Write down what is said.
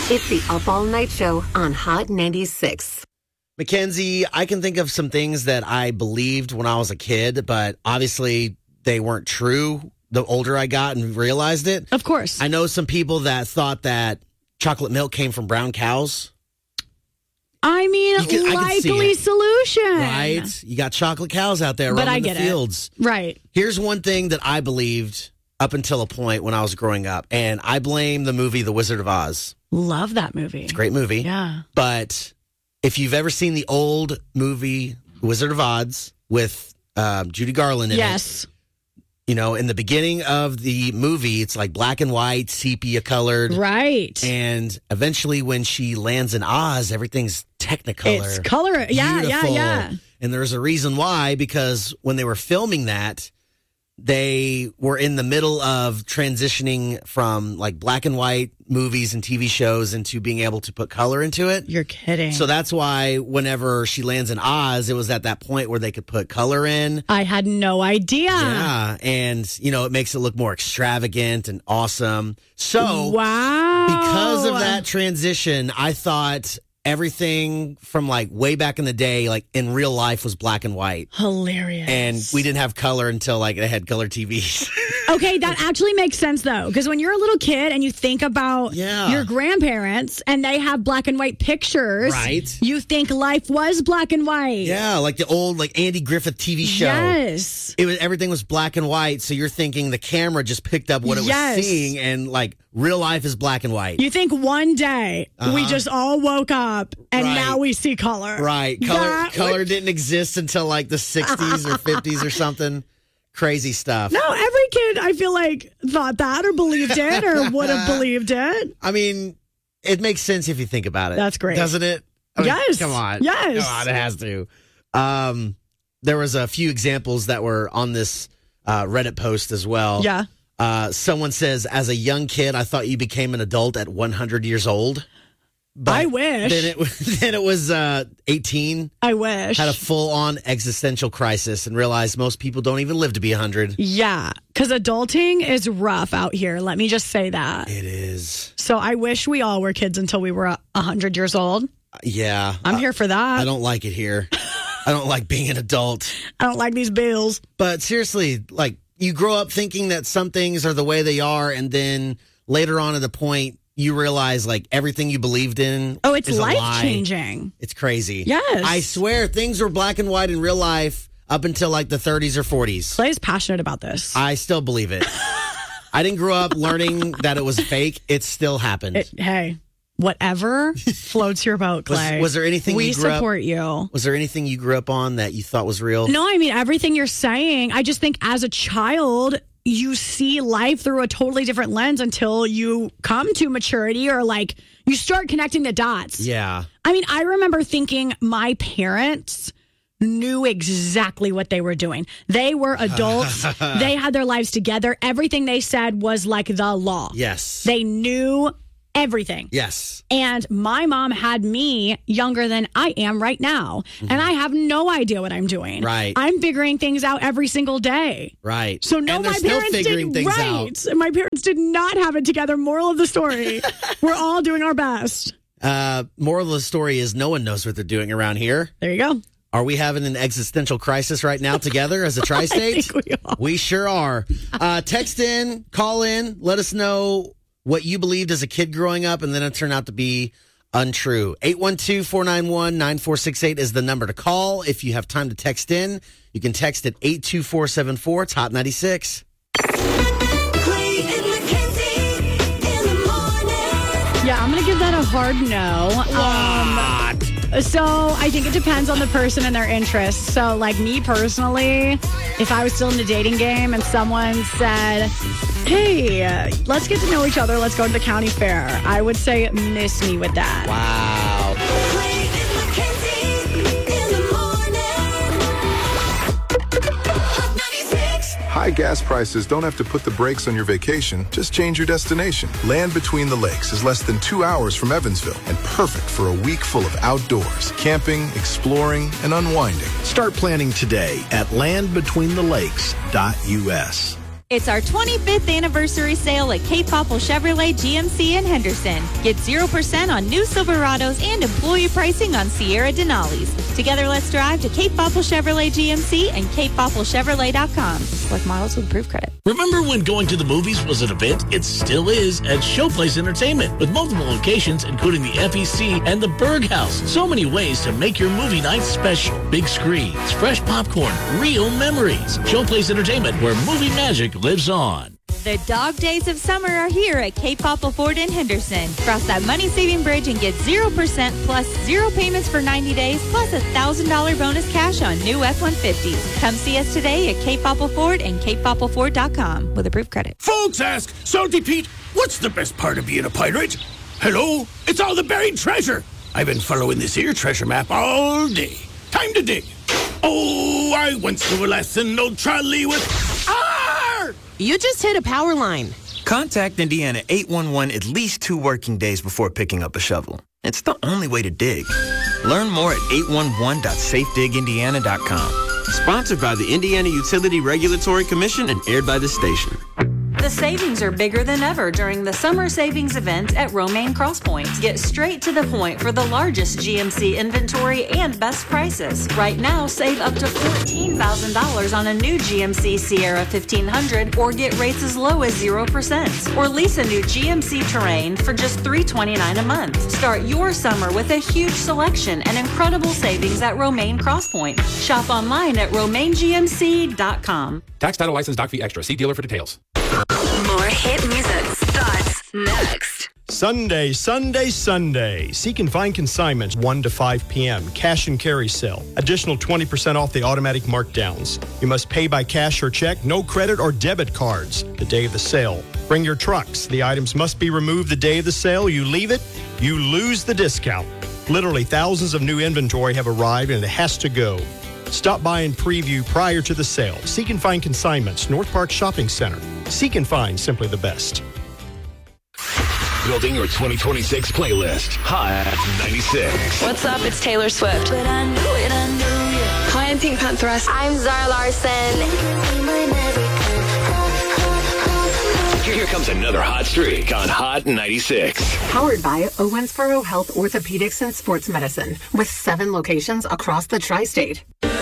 It's the Up All Night Show on Hot 96. Mackenzie, I can think of some things that I believed when I was a kid, but obviously they weren't true the older I got and realized it. Of course. I know some people that thought that chocolate milk came from brown cows. I mean, I can likely solution. Right? You got chocolate cows out there roaming the fields. Right. Here's one thing that I believed up until a point when I was growing up, and I blame the movie The Wizard of Oz. Love that movie. It's a great movie. Yeah. But if you've ever seen the old movie Wizard of Oz with Judy Garland in it, you know, in the beginning of the movie, it's like black and white, sepia colored. Right. And eventually when she lands in Oz, everything's Technicolor. It's color. Yeah. And there's a reason why, because when they were filming that, they were in the middle of transitioning from like black and white movies and TV shows into being able to put color into it. You're kidding. So that's why whenever she lands in Oz, it was at that point where they could put color in. I had no idea. Yeah. And, you know, it makes it look more extravagant and awesome. So, wow. Because of that transition, I thought everything from like way back in the day, like in real life, was black and white. Hilarious. And we didn't have color until like they had color TVs. Okay, that actually makes sense though, because when you're a little kid and you think about your grandparents and they have black and white pictures, right? You think life was black and white. Yeah, like the old like Andy Griffith TV show. Yes, everything was black and white, so you're thinking the camera just picked up what it was seeing, and like real life is black and white. You think one day we just all woke up and now we see color. Right, color didn't exist until like the 60s or 50s or something. Crazy stuff. No, every kid, I feel like, thought that or believed it or would have believed it. I mean, it makes sense if you think about it. That's great. Doesn't it? I mean, yes. Come on. Yes. Come on, it has to. There was a few examples that were on this Reddit post as well. Yeah. Someone says, as a young kid, I thought you became an adult at 100 years old. But I wish. Then it was 18. I wish. Had a full-on existential crisis and realized most people don't even live to be 100. Yeah, because adulting is rough out here. Let me just say that. It is. So I wish we all were kids until we were 100 years old. Yeah. I'm here for that. I don't like it here. I don't like being an adult. I don't like these bills. But seriously, like, you grow up thinking that some things are the way they are, and then later on at the point, you realize like everything you believed in. Oh, it's is life changing. It's crazy. Yes. I swear things were black and white in real life up until like the 30s or 40s. Clay's passionate about this. I still believe it. I didn't grow up learning that it was fake. It still happened. Hey, whatever floats your boat, Clay. Was there anything we you grew support you? Was there anything you grew up on that you thought was real? No, I mean, everything you're saying, I just think as a child, you see life through a totally different lens until you come to maturity or like you start connecting the dots. Yeah. I mean, I remember thinking my parents knew exactly what they were doing. They were adults. They had their lives together. Everything they said was like the law. Yes. They knew everything. Yes. And my mom had me younger than I am right now. And I have no idea what I'm doing. Right. I'm figuring things out every single day. Right. So no, and they're my still parents figuring did things right. out. My parents did not have it together. Moral of the story. We're all doing our best. Moral of the story is no one knows what they're doing around here. There you go. Are we having an existential crisis right now together as a tri-state? I think we are. We sure are. Text in, call in, let us know what you believed as a kid growing up, and then it turned out to be untrue. 812-491-9468 is the number to call. If you have time to text in, you can text at 82474. It's Hot 96. Clay and Mackenzie in the morning. Yeah, I'm going to give that a hard no. So I think it depends on the person and their interests. So like me personally, if I was still in the dating game and someone said, hey, let's get to know each other, let's go to the county fair, I would say miss me with that. Wow. Clay and Mackenzie in the morning. Hot 96. High gas prices don't have to put the brakes on your vacation. Just change your destination. Land Between the Lakes is less than 2 hours from Evansville and perfect for a week full of outdoors, camping, exploring, and unwinding. Start planning today at landbetweenthelakes.us. It's our 25th anniversary sale at Cape Popple Chevrolet GMC in Henderson. Get 0% on new Silverados and employee pricing on Sierra Denali's. Together, let's drive to Cape Popple Chevrolet GMC and CapePoppleChevrolet.com. Select models with approved credit. Remember when going to the movies was an event? It still is at Showplace Entertainment with multiple locations, including the FEC and the Berg House. So many ways to make your movie night special. Big screens, fresh popcorn, real memories. Showplace Entertainment, where movie magic lives on. The dog days of summer are here at Cape Popple Ford in Henderson. Cross that money-saving bridge and get 0% plus 0 payments for 90 days plus $1,000 bonus cash on new F-150s. Come see us today at Cape Popple Ford and CapePoppleFord.com with approved credit. Folks ask, Salty Pete, what's the best part of being a pirate? Hello, it's all the buried treasure. I've been following this here treasure map all day. Time to dig. Oh, I went through a lesson, old Charlie with... Arr! You just hit a power line. Contact Indiana 811 at least 2 working days before picking up a shovel. It's the only way to dig. Learn more at 811.safedigindiana.com. Sponsored by the Indiana Utility Regulatory Commission and aired by the station. The savings are bigger than ever during the summer savings event at Romaine Crosspoint. Get straight to the point for the largest GMC inventory and best prices. Right now, save up to $14,000 on a new GMC Sierra 1500 or get rates as low as 0%. Or lease a new GMC Terrain for just $329 a month. Start your summer with a huge selection and incredible savings at Romaine Crosspoint. Shop online at RomaineGMC.com. Tax, title, license, doc fee extra. See dealer for details. More hit music starts next. Sunday. Seek and find consignments 1 to 5 p.m. Cash and carry sale. Additional 20% off the automatic markdowns. You must pay by cash or check, no credit or debit cards the day of the sale. Bring your trucks. The items must be removed the day of the sale. You leave it, you lose the discount. Literally thousands of new inventory have arrived and it has to go. Stop by and preview prior to the sale. Seek and find consignments, North Park Shopping Center. Seek and find, simply the best. Building your 2026 playlist. Hot 96. What's up? It's Taylor Swift. But I knew it, I knew it. Hi, I'm Pink Panthers. I'm Zara Larson. Here comes another hot streak on Hot 96. Powered by Owensboro Health Orthopedics and Sports Medicine with 7 locations across the tri-state.